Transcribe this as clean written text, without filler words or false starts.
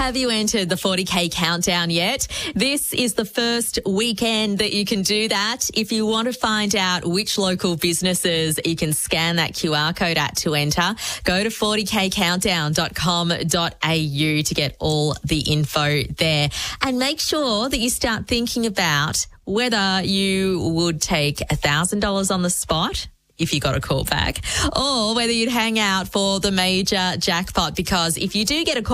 Have you entered the 40K countdown yet? This is the first weekend that you can do that. If you want to find out which local businesses you can scan that QR code at to enter, go to 40kcountdown.com.au to get all the info there. And make sure that you start thinking about whether you would take $1,000 on the spot if you got a call back, or whether you'd hang out for the major jackpot, because if you do get a call